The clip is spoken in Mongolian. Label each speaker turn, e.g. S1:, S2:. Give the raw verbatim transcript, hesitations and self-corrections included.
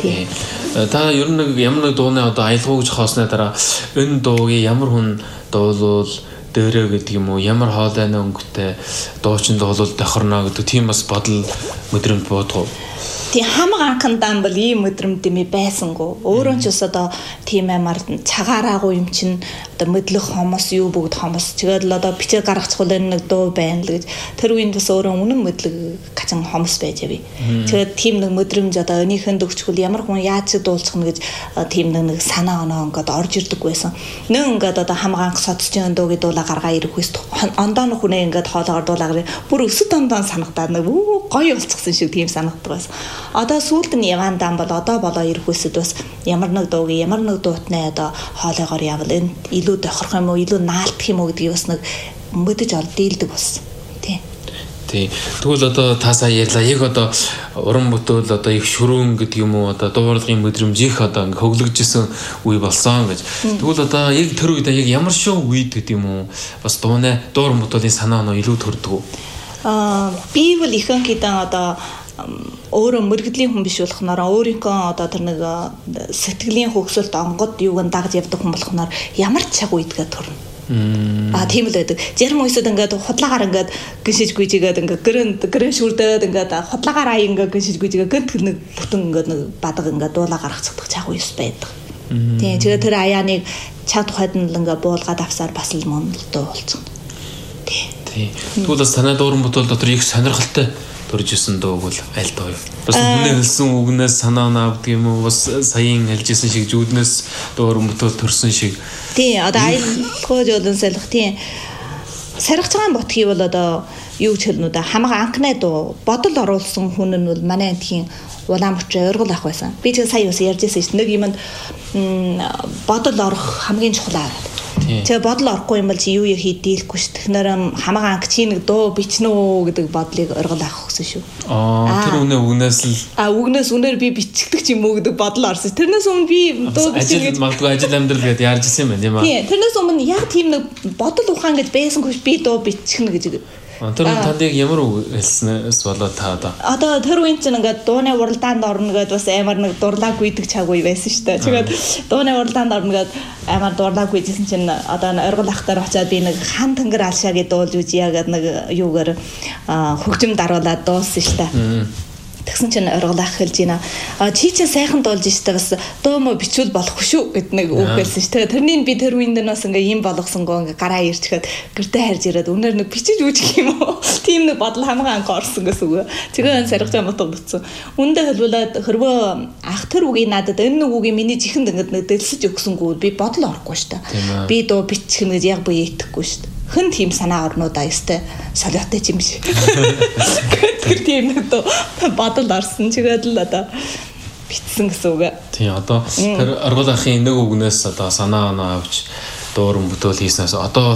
S1: Тийм. Та ер нь нэг ямар нэг дууны одоо аялгау гэж хоосноо дараа энэ дуугийн ямар хүн дуулвал дээрээ гэдэг юм уу, ямар хоолойны өнгөтэй дуучин дуулвал тохирно гэдэг тийм бас бодол мэдрэмж бодгоо.
S2: Тийм хамаг анхандаа бол ийм мэдрэмт юм байсангүй. Өөрөө ч бас одоо тийм амар цагаараагүй юм чинь одоо мэдлэх хомос юу бүгд хомос. Тэгээд л одоо бичээр гаргачихвал энэ нэг дуу байна л гэж тэр үеинд бас өөрөө үнэн мэдлэг гацан хомос байж авъя. Тэгээд тийм нэг мэдрэмж одоо өнийхэн дөгчгөл ямар хүн яаж дуулчих нь гэж тийм нэг санаа оноо ингээд орж ирдэг байсан. Нэг ингээд одоо хамаг анх содчийн дуугийн дуулаа гаргаа ирэх хүс ондоо нь хүнээ ингээд хоолоогоор дуулаагаар бүр өсөд ондоо санагдаад нэг гоё болчихсон шиг тийм санагддаг байсан. Одоо сүүлд нь явандаа бол одоо болоо ирэх үсэд бас ямар нэг дуугийн ямар нэг дуутнаа одоо хоолоогоор явал энэ илүү тохирох юм уу илүү наалтах юм уу гэдгийг бас нэг мэдэж ор дийлдэг болсон. Тий.
S1: Тий. Тэгвэл одоо та сая ярьлаа яг одоо уран бүтээл одоо их шүрүүн гэдэг юм уу одоо дуурлын мэдрэмж их одоо ингээ хөглөгжсэн үе болсон гэж. Тэгвэл одоо яг тэр үед яг ямар шүү үед гэдэг юм уу бас дуунаа дууран бүтээлийн санаа оноо илүү төрдөг үү?
S2: Аа би бол ихэнх хэдэн одоо өөрөө мэрэгдлийн хүн биш болохноор өөрийнхөө одоо тэр нэг сэтгэлийн хөгсөлт онгод юуг дагж явдаг хүн болохноор ямар ч цаг үйдгээ төрнө. Аа тийм л байдаг. Зарим үеэд ингээд худлаагаар ингээд гиншиж гүйжигээд ингээд гэрэн гэрэн шүрдээд ингээд худлаагаар аяа ингээд гиншиж гүйжигээд гэнт нэг бүтэн ингээд нэг бадаг ингээд дуулаа гаргацдаг цаг үеэс байдаг. Тийм тэгээд тэр аяаныг чад тухайд нь л ингээд буулгаад авсаар бас л мөндөлтөө болцсон.
S1: Тийм. Тэгвэл санаа дууран бүтээл дотор их сонирхолтой төржсэн дууг бол аль дуу юу? Бас үнэ хэлсэн үгнээс санаа навдаг юм уу? Бас саяын хэлжсэн шиг зүуднээс дууран бүтээл төрсөн шиг.
S2: Тий, одоо аялгау жолон салах тий. Сархич цагаан ботхий бол одоо юу ч хэлнэ үү? Хамаг анхны дуу бодол оруулсан хүн нь бол манай антхийн Улаанбаатар ойргол ах байсан. Би ч сая бас ярьжсэн шүү. Нэг юмд бодол орох хамгийн чухал. Тэгээ бодол орохгүй юм бол чи юу яа хийдийлэхгүй ш. Тэгэхээр хамаг анх чи нэг дуу бичнэ үү гэдэг бодлыг оргол авах гэсэн шүү.
S1: Аа тэр үнэ үгнээс л
S2: а үгнээс үнээр би бичдэг ч юм уу гэдэг бодол орсон. Тэрнээс өмнө би дуу
S1: бичиж магадгүй ажил амьдрал гэдээ ярьж ирсэн юм байна юм аа.
S2: Тийм тэрнээс өмнө яг тийм нэг бодол ухаан гэж байсангүй би дуу бичихнэ гэж.
S1: Тэр танд яг ямар үг хэлснээс болоод та одоо
S2: одоо тэр үеийн чинь ингээд дууны уралдаанд орно гэдээ бас амар нэг дурлаа гүйдэг цаг үе байсан шүү дээ. Тэгээд дууны уралдаанд орно гэдээ амар дурлаа гүйжсэн чинь одоо оргил ахтар очиад би нэг хан тэнгэр алшаагийн дуулж үзье гэдэг нэг юугаар хөгжим даруулаад дууссан шүү дээ. Тэгсэн чинь оргил ах хэлж байна. А чи чинь сайхан дуулж штэ бас дуу мө бичвэл болохгүй шүү гэд нэг үг хэлсэн шүү. Тэрнийг би тэр үеинд нас ингээ юм болгосонгоо ингээ гараа ирчгээд гэртээ харж ирээд үнээр нэг бичиж үүсгэх юм уу? Тийм нэг бодол хамгаан анх орсон гэсэн үг. Тэгээ энэ сархичаа мотод утсан. Үндэ хэлбэлээд хөрвөө ах тэр үгийг надад энэ нэг үгийг миний чихэнд ингээ нэг дэлсэж өгсөнгүү би бодол орохгүй штэ. Би дуу бичих нь гэж яг буй итгэхгүй штэ. Хэн тийм санаа орнуудаа ёстой солиотой юм шиг. Тэр тийм нэг бодол орсон чигээд л одоо битсэн гэсэн үг.
S1: Тийм одоо тэр оргол ахын нэг үгнээс одоо санаа оноо авч дууран бүтээл хийснээс одоо